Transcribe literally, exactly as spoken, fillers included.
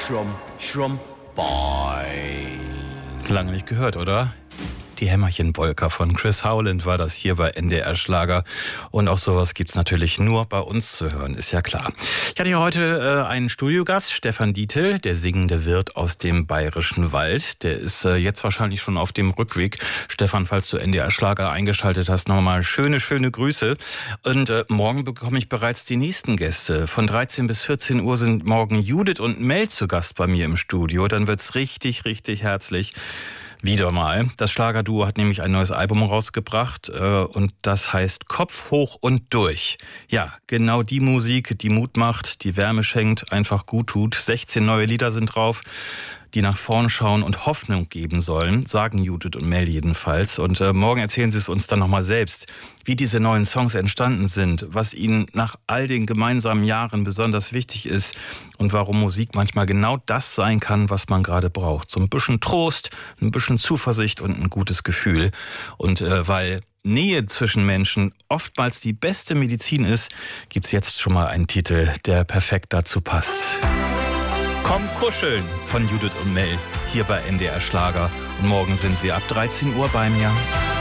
Schrumm, Schrumm, Boy. Lange nicht gehört, oder? Die Hämmerchenpolka von Chris Howland war das hier bei N D R Schlager. Und auch sowas gibt's natürlich nur bei uns zu hören, ist ja klar. Ich hatte hier heute äh, einen Studiogast, Stefan Dietl, der singende Wirt aus dem Bayerischen Wald. Der ist äh, jetzt wahrscheinlich schon auf dem Rückweg. Stefan, falls du N D R Schlager eingeschaltet hast, nochmal schöne, schöne Grüße. Und äh, morgen bekomme ich bereits die nächsten Gäste. Von dreizehn bis vierzehn Uhr sind morgen Judith und Mel zu Gast bei mir im Studio. Dann wird's richtig, richtig herzlich. Wieder mal. Das Schlagerduo hat nämlich ein neues Album rausgebracht äh, und das heißt Kopf hoch und durch. Ja, genau die Musik, die Mut macht, die Wärme schenkt, einfach gut tut. sechzehn neue Lieder sind drauf, die nach vorn schauen und Hoffnung geben sollen, sagen Judith und Mel jedenfalls. Und äh, morgen erzählen sie es uns dann nochmal selbst, wie diese neuen Songs entstanden sind, was ihnen nach all den gemeinsamen Jahren besonders wichtig ist und warum Musik manchmal genau das sein kann, was man gerade braucht. So ein bisschen Trost, ein bisschen Zuversicht und ein gutes Gefühl. Und äh, weil Nähe zwischen Menschen oftmals die beste Medizin ist, gibt's jetzt schon mal einen Titel, der perfekt dazu passt. Komm kuscheln von Judith und Mel hier bei N D R Schlager. Und morgen sind sie ab dreizehn Uhr bei mir.